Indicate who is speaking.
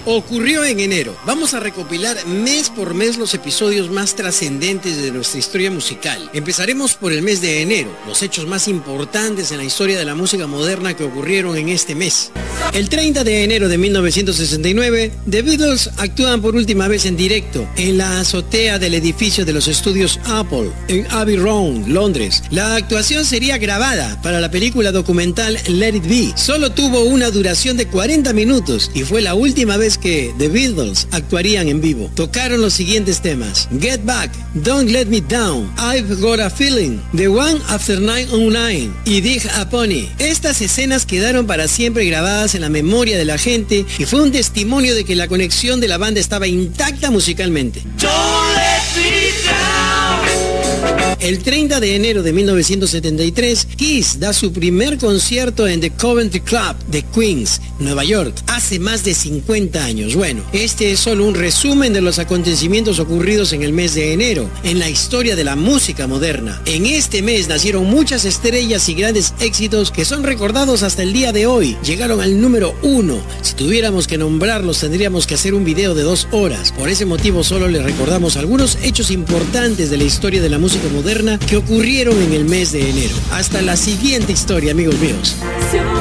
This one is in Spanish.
Speaker 1: ocurrió en enero. Vamos a recopilar mes por mes los episodios más trascendentes de nuestra historia musical. Empezaremos por el mes de enero, los hechos más importantes en la historia de la música moderna que ocurrieron en este mes. El 30 de enero de 1969, The Beatles actúan por última vez en directo en la azotea del edificio de los estudios Apple en Abbey Road, Londres. La actuación sería grabada para la película documental Let It Be. Solo tuvo una duración de 40 minutos y fue la última vez que The Beatles actuarían en vivo. Tocaron los siguientes temas: Get Back, Don't Let Me Down, I've Got a Feeling, The One After 909 y Dig a Pony. Estas escenas quedaron para siempre grabadas en la memoria de la gente y fue un testimonio de que la conexión de la banda estaba intacta musicalmente. Don't let me down. El 30 de enero de 1973, Kiss da su primer concierto en The Coventry Club de Queens, Nueva York, hace más de 50 años. Bueno, este es solo un resumen de los acontecimientos ocurridos en el mes de enero, en la historia de la música moderna. En este mes nacieron muchas estrellas y grandes éxitos que son recordados hasta el día de hoy. Llegaron al número 1. Si tuviéramos que nombrarlos, tendríamos que hacer un video de 2 horas. Por ese motivo solo les recordamos algunos hechos importantes de la historia de la música moderna que ocurrieron en el mes de enero. Hasta la siguiente historia, amigos míos.